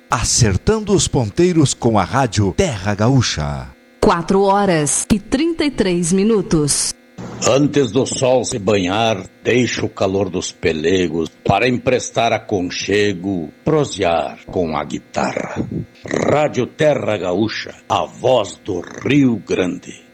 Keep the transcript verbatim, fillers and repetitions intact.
acertando os ponteiros com a rádio Terra Gaúcha. Quatro horas e trinta e três minutos. Antes do sol se banhar, deixa o calor dos pelegos para emprestar aconchego, prosear com a guitarra. Rádio Terra Gaúcha, a voz do Rio Grande.